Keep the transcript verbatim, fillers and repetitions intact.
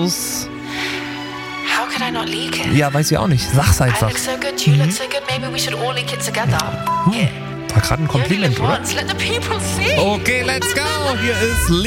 Fotos. How could I not leak it? Ja, weiß ich auch nicht. Sag's I einfach. look so good, you look so good, maybe we should all leak it together. Hm, war gerade ein You only Kompliment, live oder? once, let the people see. Okay, let's go. Hier ist